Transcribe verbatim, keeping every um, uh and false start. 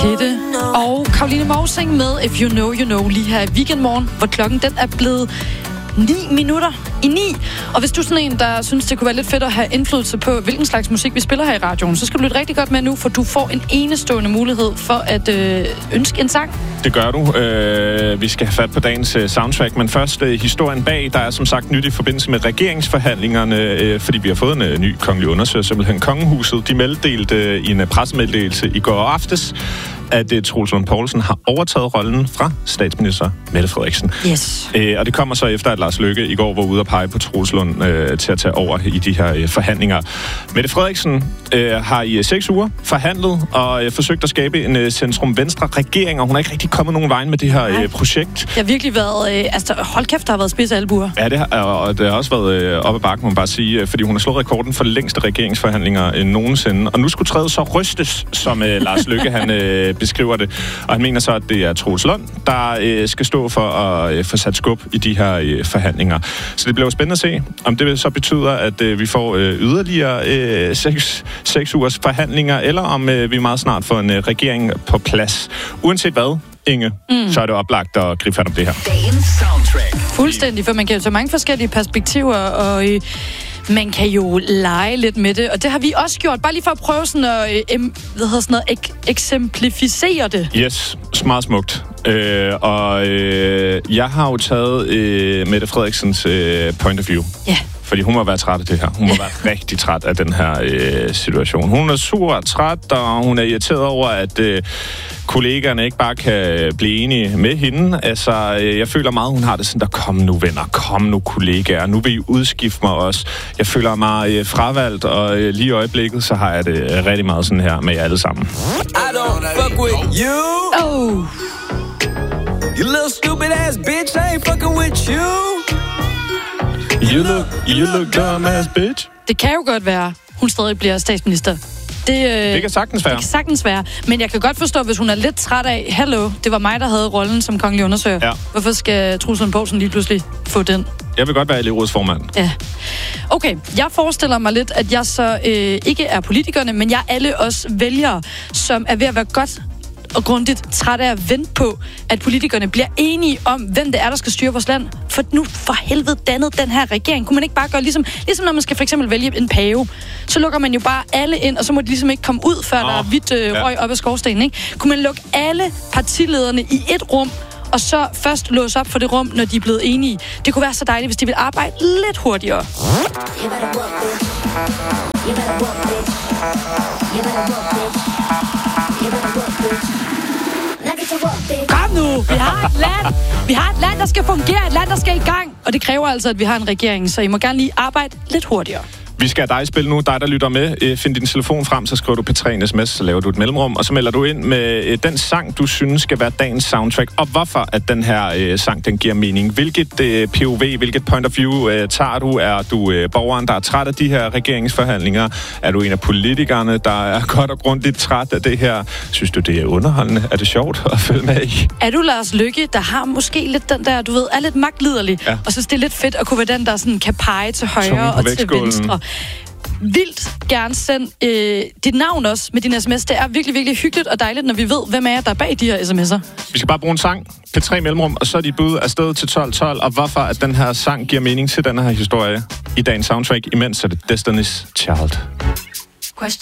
Tette og Caroline Mousing med If You Know, You Know lige her i Weekendmorgen, hvor klokken den er blevet ni minutter i ni. Og hvis du er sådan en, der synes, det kunne være lidt fedt at have indflydelse på, hvilken slags musik vi spiller her i radioen, så skal du lytte rigtig godt med nu, for du får en enestående mulighed for at øh, ønske en sang. Det gør du. Øh, vi skal have fat på dagens øh, soundtrack, men først øh, historien bag. Der er som sagt nyt i forbindelse med regeringsforhandlingerne, øh, fordi vi har fået en øh, ny kongelig undersøger, simpelthen Kongehuset. De meddelte øh, i en øh, pressemeddelelse i går aftes, at uh, Troels Lund Poulsen har overtaget rollen fra statsminister Mette Frederiksen. Yes. Uh, og det kommer så efter, at Lars Løkke i går var ude at pege på Troels Lund uh, til at tage over i de her uh, forhandlinger. Mette Frederiksen uh, har i uh, seks uger forhandlet og uh, forsøgt at skabe en uh, centrum-venstre-regering, og hun har ikke rigtig kommet nogen vej med det her uh, projekt. Det har virkelig været... Øh, altså, hold kæft, der har været spidse albuer. Ja, det har, og det har også været uh, op ad bakken, må man bare sige, uh, fordi hun har slået rekorden for længste regeringsforhandlinger uh, nogensinde. Og nu skulle træet så rystes, som uh, Lars Løkke han uh, beskriver det. Og han mener så, at det er Troels Lund, der øh, skal stå for at øh, få sat skub i de her øh, forhandlinger. Så det bliver jo spændende at se, om det så betyder, at øh, vi får øh, yderligere øh, seks, seks ugers forhandlinger, eller om øh, vi meget snart får en øh, regering på plads. Uanset hvad, Inge, mm. så er det oplagt at gribe fat om det her. Fuldstændig, for man kan jo tage mange forskellige perspektiver, og øh, man kan jo lege lidt med det, og det har vi også gjort, bare lige for at prøve sådan at øh, em, hvad hedder sådan noget, ek- eksemplificere det. Yes, meget smukt. Øh, og øh, jeg har jo taget øh, Mette Frederiksens øh, point of view. Ja. Yeah. Fordi hun må være træt af det her. Hun må være rigtig træt af den her øh, situation. Hun er sur og træt, og hun er irriteret over, at øh, kollegaerne ikke bare kan blive enige med hende. Altså, øh, jeg føler meget, hun har det sådan, der kom nu venner, kom nu kollegaer, nu vil I udskifte mig også. Jeg føler mig øh, fravalgt, og øh, lige i øjeblikket, så har jeg det øh, rigtig meget sådan her med jer alle sammen. I don't fuck with you. Oh. You little stupid ass bitch, I ain't fucking with you. You look, you look dumb ass bitch. Det kan jo godt være, hun stadig bliver statsminister. Det, øh, det kan sagtens være. Det kan sagtens være. Men jeg kan godt forstå, hvis hun er lidt træt af, hallo, det var mig, der havde rollen som kongelig undersøger. Ja. Hvorfor skal Troels Lund Poulsen lige pludselig få den? Jeg vil godt være elevrådsformand. Ja. Okay, jeg forestiller mig lidt, at jeg så øh, ikke er politikerne, men jeg er alle os vælgere, som er ved at være godt og grundigt træt af at vente på, at politikerne bliver enige om, hvem det er, der skal styre vores land. For nu for helvede dannet den her regering. Kunne man ikke bare gøre ligesom, ligesom når man skal for eksempel vælge en pave, så lukker man jo bare alle ind, og så må de ligesom ikke komme ud, før oh, der er hvidt øh, ja. røg op af skorstenen, ikke? Kunne man lukke alle partilederne i et rum, og så først låse op for det rum, når de er blevet enige? Det kunne være så dejligt, hvis de ville arbejde lidt hurtigere. Kom nu! Vi har et land! Vi har et land, der skal fungere, et land, der skal i gang. Og det kræver altså, at vi har en regering, så I må gerne lige arbejde lidt hurtigere. Vi skal have dig spille nu, dig der lytter med. Find din telefon frem, så skriver du P tre sms, så laver du et mellemrum, og så melder du ind med den sang, du synes skal være dagens soundtrack, og hvorfor at den her øh, sang, den giver mening. Hvilket øh, P O V, hvilket point of view øh, tager du? Er du øh, borgeren, der er træt af de her regeringsforhandlinger? Er du en af politikerne, der er godt og grundigt træt af det her? Synes du, det er underholdende? Er det sjovt at følge med i? Er du Lars Løkke, der har måske lidt den der, du ved, er lidt magtliderlig, ja. og synes, det er lidt fedt at kunne være den, der sådan kan pege til højre og til venstre? Vildt gerne send øh, dit navn også med din sms. Det er virkelig, virkelig hyggeligt og dejligt, når vi ved, hvem er jer, der er bag de her sms'er. Vi skal bare bruge en sang, P tre mellemrum, og så er de bud afsted til tolv tolv, og hvorfor at den her sang giver mening til den her historie i dagens soundtrack, imens er det Destiny's Child.